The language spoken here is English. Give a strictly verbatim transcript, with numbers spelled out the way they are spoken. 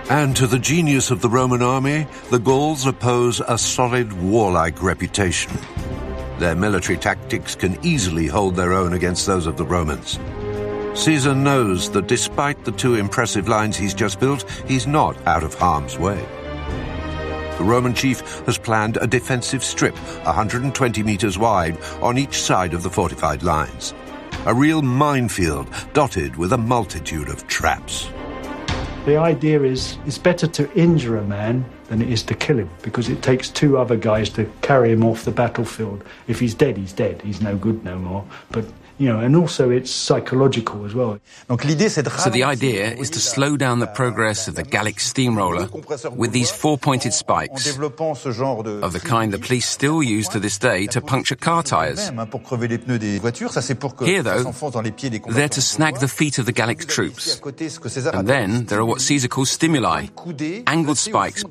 And to the genius of the Roman army, the Gauls oppose a solid warlike reputation. Their military tactics can easily hold their own against those of the Romans. Caesar knows that despite the two impressive lines he's just built, he's not out of harm's way. The Roman chief has planned a defensive strip one hundred twenty meters wide on each side of the fortified lines. A real minefield dotted with a multitude of traps. The idea is it's better to injure a man than it is to kill him, because it takes two other guys to carry him off the battlefield. If he's dead, he's dead. He's no good no more. But you know, and also it's psychological as well. So the idea is to slow down the progress of the Gallic steamroller with these four-pointed spikes, of the kind the police still use to this day to puncture car tyres. Here, though, they're to snag the feet of the Gallic troops. And then there are what Caesar calls stimuli, angled spikes